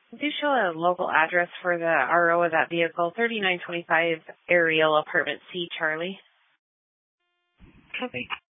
Do show a local address for the RO of that vehicle, 3925 Ariel, Apartment C, Charlie. Copy.